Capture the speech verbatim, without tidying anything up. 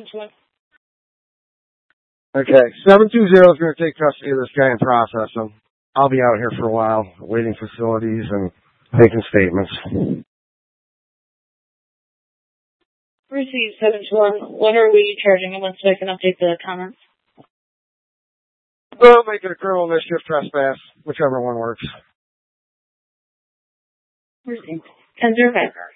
seven two one. Okay, seven two zero is going to take custody of this guy and process him. I'll be out here for a while, waiting facilities and taking statements. Receive seven two one. What are we charging him with so I can update the comments? Well, make it a criminal mischief, trespass, whichever one works. Receive ten zero five.